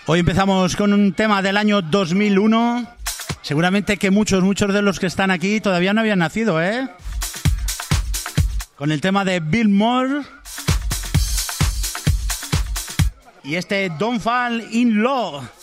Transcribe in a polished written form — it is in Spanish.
Hoy empezamos con un tema del año 2001. Seguramente que muchos de los que están aquí todavía no habían nacido, ¿eh? Con el tema de Bill Moore y este Don't Fall in Love.